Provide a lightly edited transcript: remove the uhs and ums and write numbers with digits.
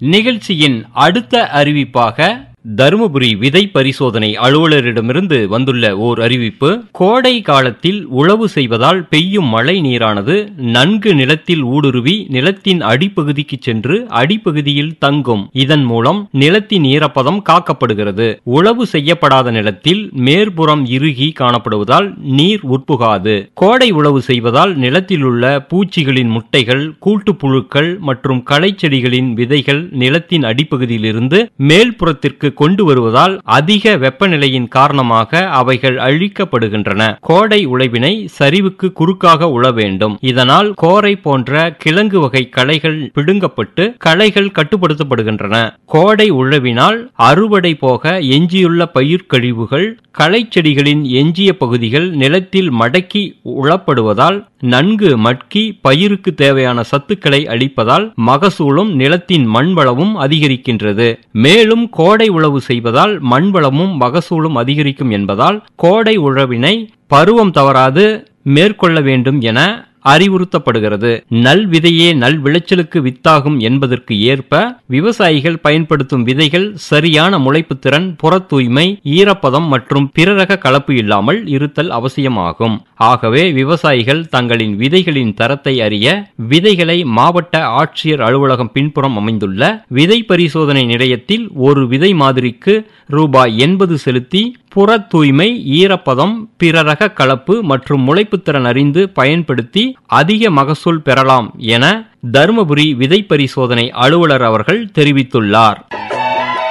நிகழ்ச்சியின் அடுத்த அறிவிப்பாக தருமபுரி விதை பரிசோதனை அலுவலரிடமிருந்து வந்துள்ள ஓர் அறிவிப்பு. கோடை காலத்தில் உழவு செய்வதால் பெய்யும் மழை நீரானது நன்கு நிலத்தில் ஊடுருவி நிலத்தின் அடிப்பகுதிக்கு சென்று அடிப்பகுதியில் தங்கும். இதன் மூலம் நிலத்தின் ஈரப்பதம் காக்கப்படுகிறது. உழவு செய்யப்படாத நிலத்தில் மேற்புறம் இறுகி காணப்படுவதால் நீர் உட்புகாது. கோடை உழவு செய்வதால் நிலத்தில் உள்ள பூச்சிகளின் முட்டைகள், கூட்டுப்புழுக்கள் மற்றும் களைச்செடிகளின் விதைகள் நிலத்தின் அடிப்பகுதியிலிருந்து மேல்புறத்திற்கு கொண்டு வருவதால் அதிக வெப்பநிலையின் காரணமாக அவைகள் அழிக்கப்படுகின்றன. கோடை உழவினை சரிவுக்கு குறுக்காக உழ வேண்டும். இதனால் கோரை போன்ற கிழங்கு வகை களைகள் பிடுங்கப்பட்டு களைகள் கட்டுப்படுத்தப்படுகின்றன. கோடை உழவினால் அறுவடை போக எஞ்சியுள்ள பயிர் கழிவுகள், களைச்செடிகளின் எஞ்சிய பகுதிகள் நிலத்தில் மடக்கி உழப்படுவதால் நன்கு மட்கி பயிருக்கு தேவையான சத்துக்களை அளிப்பதால் மகசூலும் நிலத்தின் மண்வளமும் அதிகரிக்கின்றது. மேலும் கோடை உழவு செய்வதால் மண்வளமும் மகசூலும் அதிகரிக்கும் என்பதால் கோடை உழவினை பருவம் தவறாது மேற்கொள்ள வேண்டும் என அறிவுறுத்தப்படுகிறது. நல் விதையே நல் விளைச்சலுக்கு வித்தாகும் என்பதற்கு ஏற்ப விவசாயிகள் பயன்படுத்தும் விதைகள் சரியான முளைப்பு திறன், புற தூய்மை, ஈரப்பதம் மற்றும் பிறரக கலப்பு இல்லாமல் இருத்தல் அவசியமாகும். ஆகவே விவசாயிகள் தங்களின் விதைகளின் தரத்தை அறிய விதைகளை மாவட்ட ஆட்சியர் அலுவலகம் பின்புறம் அமைந்துள்ள விதை பரிசோதனை நிலையத்தில் ஒரு விதை மாதிரிக்கு ரூபாய் 80 செலுத்தி புற தூய்மை, ஈரப்பதம், பிறரக கலப்பு மற்றும் முளைப்புத்திறன் அறிந்து பயன்படுத்தி அதிக மகசூல் பெறலாம் என தருமபுரி விதை பரிசோதனை அலுவலர் அவர்கள் தெரிவித்துள்ளார்.